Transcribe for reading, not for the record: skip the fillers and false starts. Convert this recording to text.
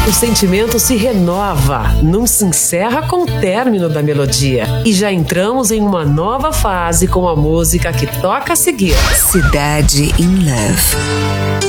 O sentimento se renova, não se encerra com o término da melodia. E já entramos em uma nova fase com a música que toca a seguir. Cidade in Love.